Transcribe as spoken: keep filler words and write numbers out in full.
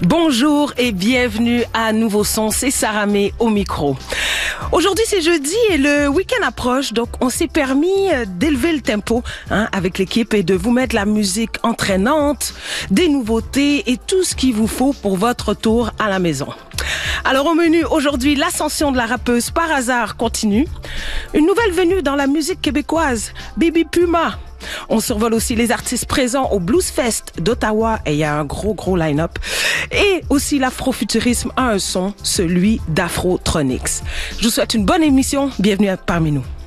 Bonjour et bienvenue à Nouveau Son, c'est Saramé au micro. Aujourd'hui c'est jeudi et le week-end approche, donc on s'est permis d'élever le tempo hein, avec l'équipe et de vous mettre la musique entraînante, des nouveautés et tout ce qu'il vous faut pour votre retour à la maison. Alors au menu aujourd'hui, l'ascension de la rappeuse Par Hasard continue, une nouvelle venue dans la musique québécoise, Bibi Puma. On survole aussi les artistes présents au Blues Fest d'Ottawa et il y a un gros gros line-up. Et aussi l'afrofuturisme a un son, celui d'Afrotronics. Je vous souhaite une bonne émission, bienvenue parmi nous.